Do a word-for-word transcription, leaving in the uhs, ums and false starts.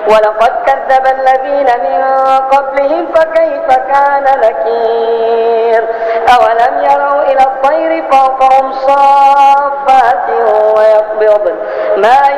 ولقد كذب الذين من قبلهم فكيف كان نكير أولم يروا إلى الطير فوقهم صافات ويقبضن ما